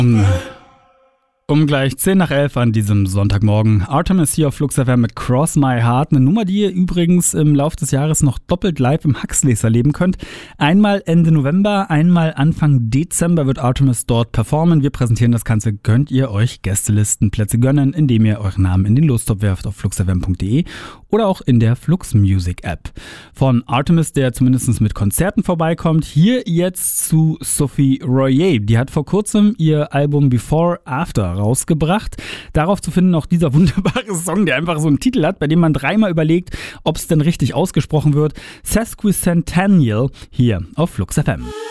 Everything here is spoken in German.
Um gleich 10 nach 11 an diesem Sonntagmorgen. Artemis hier auf Flux FM mit Cross My Heart. Eine Nummer, die ihr übrigens im Laufe des Jahres noch doppelt live im Huxleys erleben könnt. Einmal Ende November, einmal Anfang Dezember wird Artemis dort performen. Wir präsentieren das Ganze. Könnt ihr euch Gästelistenplätze gönnen, indem ihr euren Namen in den Lostop werft auf fluxfm.de oder auch in der Flux Music App. Von Artemis, der zumindest mit Konzerten vorbeikommt, hier jetzt zu Sophie Royer. Die hat vor kurzem ihr Album Before After rausgebracht. Darauf zu finden auch dieser wunderbare Song, der einfach so einen Titel hat, bei dem man dreimal überlegt, ob es denn richtig ausgesprochen wird. Sesquicentennial hier auf Flux FM.